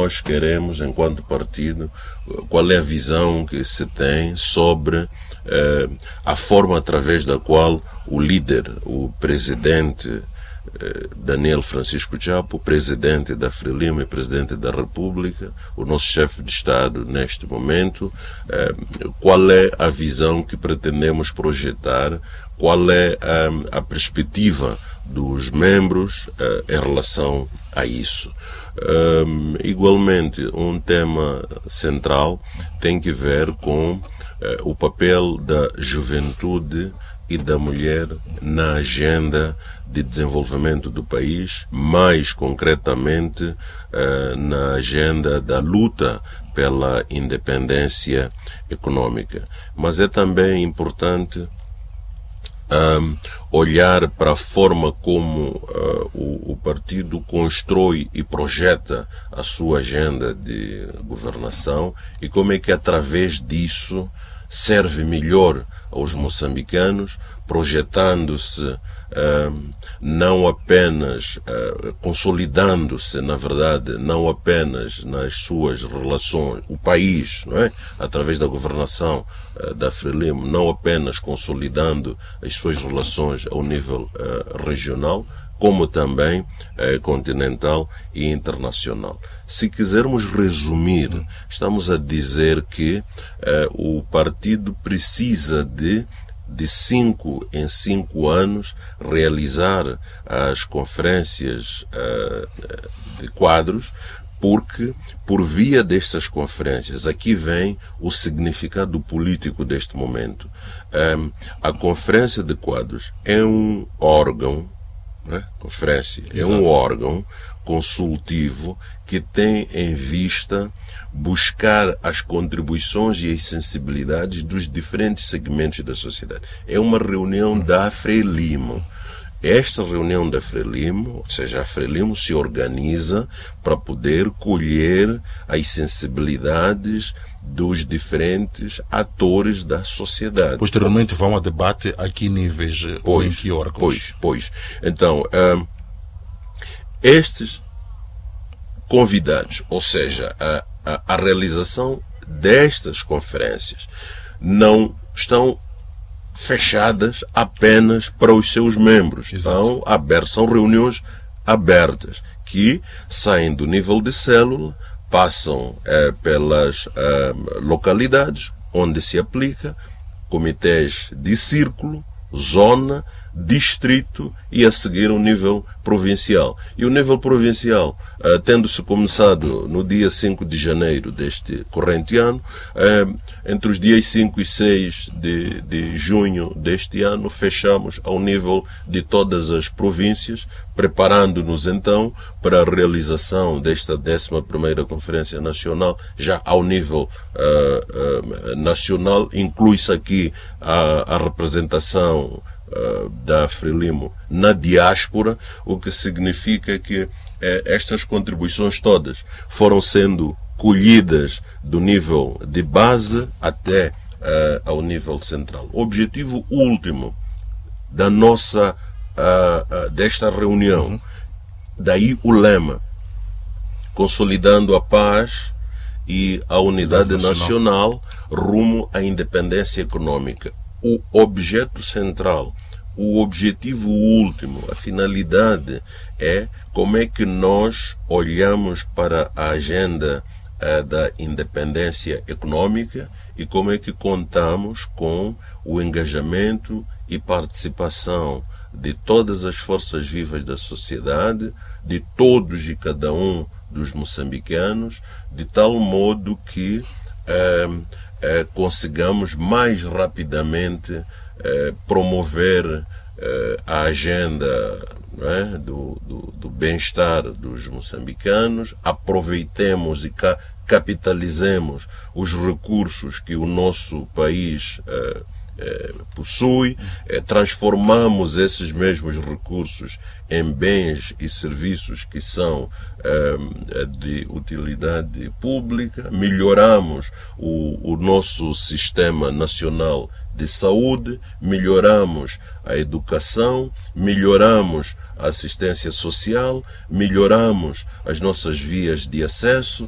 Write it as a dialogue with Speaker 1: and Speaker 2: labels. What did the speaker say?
Speaker 1: nós queremos, enquanto partido, qual é a visão que se tem sobre a forma através da qual o líder, o presidente Daniel Francisco Chapo, presidente da Frelimo e presidente da República, o nosso chefe de Estado neste momento, qual é a visão que pretendemos projetar, qual é a perspectiva dos membros em relação a isso. Igualmente, um tema central tem que ver com o papel da juventude e da mulher na agenda de desenvolvimento do país, mais concretamente na agenda da luta pela independência econômica. Mas é também importante olhar para a forma como o partido constrói e projeta a sua agenda de governação e como é que através disso serve melhor aos moçambicanos, projetando-se não apenas, consolidando-se, na verdade, não apenas nas suas relações, o país, não é? Através da governação da Frelimo, não apenas consolidando as suas relações ao nível regional, como também continental e internacional. Se quisermos resumir, estamos a dizer que o partido precisa de 5 em 5 anos realizar as conferências de quadros, porque por via destas conferências, aqui vem o significado político deste momento. A conferência de quadros é um órgão, né? Conferência é um órgão consultivo que tem em vista buscar as contribuições e as sensibilidades dos diferentes segmentos da sociedade. É uma reunião da Frelimo. Esta reunião da Frelimo, ou seja, a Frelimo se organiza para poder colher as sensibilidades dos diferentes atores da sociedade.
Speaker 2: Posteriormente vão a debate a que níveis ou em que órgãos?
Speaker 1: Pois. Então, estes convidados, ou seja, a realização destas conferências não estão fechadas apenas para os seus membros. Estão abertas, são reuniões abertas que saem do nível de célula, passam pelas localidades onde se aplica, comitês de círculo, zona, distrito e a seguir o nível provincial. E o nível provincial, tendo-se começado no dia 5 de janeiro deste corrente ano, entre os dias 5 e 6 de junho deste ano, fechamos ao nível de todas as províncias, preparando-nos então para a realização desta 11ª Conferência Nacional, já ao nível nacional. Inclui-se aqui a representação da Frelimo na diáspora, o que significa que estas contribuições todas foram sendo colhidas do nível de base até ao nível central. O objetivo último da nossa desta reunião, daí o lema, consolidando a paz e a unidade nacional rumo à independência econômica. O objeto central, o objetivo último, a finalidade é como é que nós olhamos para a agenda da independência econômica e como é que contamos com o engajamento e participação de todas as forças vivas da sociedade, de todos e cada um dos moçambicanos, de tal modo que consigamos mais rapidamente promover a agenda, não é, do bem-estar dos moçambicanos, aproveitemos e capitalizemos os recursos que o nosso país possui, transformamos esses mesmos recursos em bens e serviços que são de utilidade pública, melhoramos o nosso sistema nacional de saúde, melhoramos a educação, melhoramos a assistência social, melhoramos as nossas vias de acesso,